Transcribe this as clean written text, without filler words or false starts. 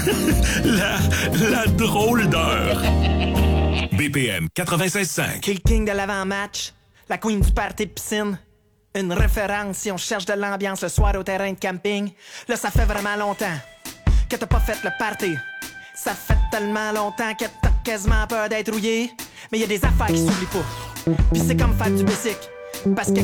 La drôle d'heure. BPM 96.5. Qui le king de l'avant-match, la queen du party de piscine. Une référence si on cherche de l'ambiance le soir au terrain de camping. Là, ça fait vraiment longtemps que t'as pas fait le party. Ça fait tellement longtemps que t'as quasiment peur d'être rouillé. Mais y a des affaires qui s'oublient pas. Puis c'est comme faire du basic. Parce que